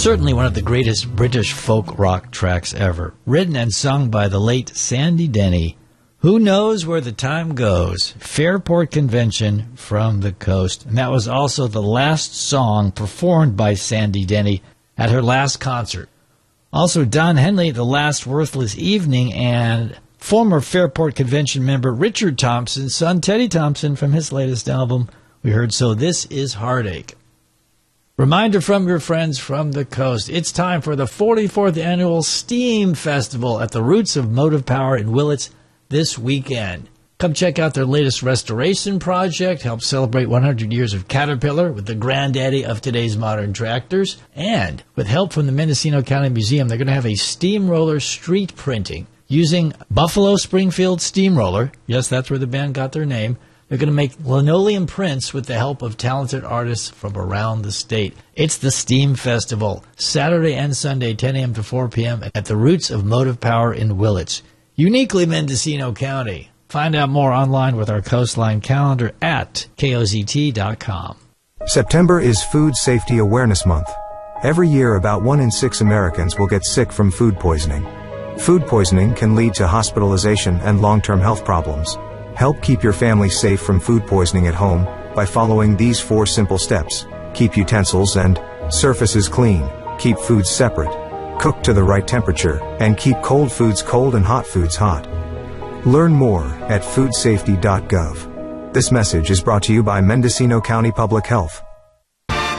Certainly one of the greatest British folk rock tracks ever, written and sung by the late Sandy Denny. Who knows where the time goes? Fairport Convention from the Coast. And that was also the last song performed by Sandy Denny at her last concert. Also, Don Henley, The Last Worthless Evening, and former Fairport Convention member Richard Thompson's son Teddy Thompson from his latest album, we heard So This Is Heartache. Reminder from your friends from the coast. It's time for the 44th Annual STEAM Festival at the Roots of Motive Power in Willits this weekend. Come check out their latest restoration project, help celebrate 100 years of Caterpillar with the granddaddy of today's modern tractors. And with help from the Mendocino County Museum, they're going to have a steamroller street printing using Buffalo Springfield Steamroller. Yes, that's where the band got their name. They're going to make linoleum prints with the help of talented artists from around the state. It's the STEAM Festival, Saturday and Sunday, 10 a.m. to 4 p.m. at the Roots of Motive Power in Willits, uniquely Mendocino County. Find out more online with our Coastline calendar at kozt.com. September is Food Safety Awareness Month. Every year, about 1 in 6 Americans will get sick from food poisoning. Food poisoning can lead to hospitalization and long-term health problems. Help keep your family safe from food poisoning at home by following these 4 simple steps. Keep utensils and surfaces clean. Keep foods separate. Cook to the right temperature. And keep cold foods cold and hot foods hot. Learn more at foodsafety.gov. This message is brought to you by Mendocino County Public Health.